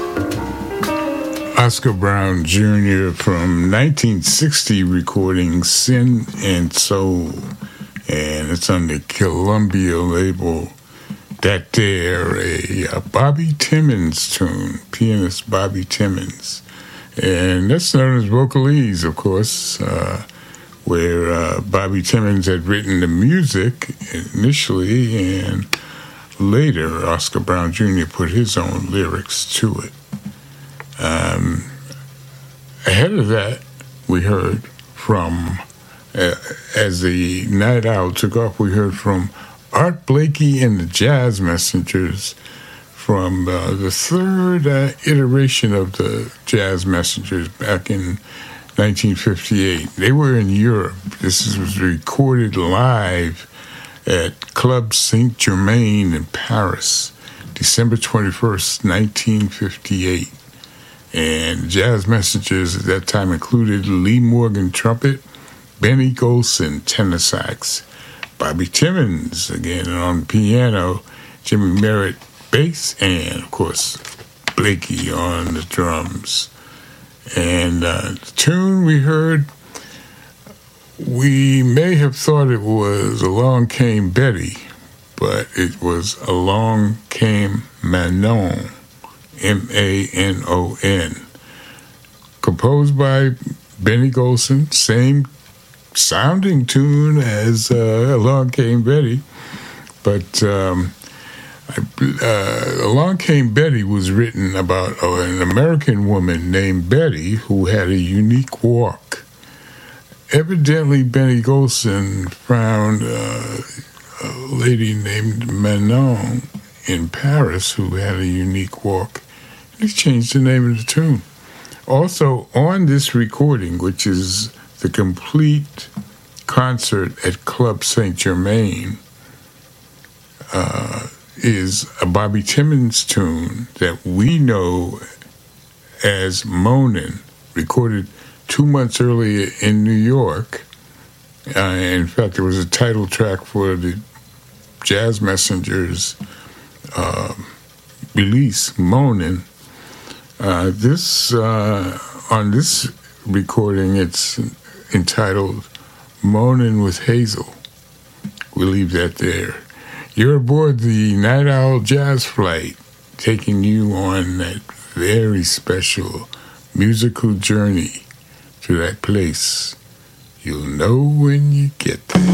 Oscar Brown Jr. from 1960 recording Sin and Soul, and it's on the Columbia label. That there, a Bobby Timmons tune, pianist Bobby Timmons. And that's known as Vocalese, of course, where Bobby Timmons had written the music initially, and later Oscar Brown Jr. put his own lyrics to it. Ahead of that, we heard from, as the night owl took off, we heard from Art Blakey and the Jazz Messengers from the third iteration of the Jazz Messengers back in 1958. They were in Europe. This was recorded live at Club Saint-Germain in Paris, December 21st, 1958. And Jazz Messengers at that time included Lee Morgan trumpet, Benny Golson tenor sax, Bobby Timmons again on piano, Jimmy Merritt bass, and of course Blakey on the drums. And the tune we heard, we may have thought it was Along Came Betty, but it was Along Came Manon, Manon, composed by Benny Golson, same sounding tune as Along Came Betty, but Along Came Betty was written about an American woman named Betty who had a unique walk. Evidently, Benny Golson found a lady named Manon in Paris who had a unique walk. He changed the name of the tune. Also, on this recording, which is the complete concert at Club Saint-Germain, is a Bobby Timmons tune that we know as Moanin', recorded 2 months earlier in New York. In fact, there was a title track for the Jazz Messengers release, Moanin'. On this recording, it's entitled Moanin' with Hazel. We'll leave that there. You're aboard the Night Owl Jazz Flight, taking you on that very special musical journey to that place you'll know when you get there.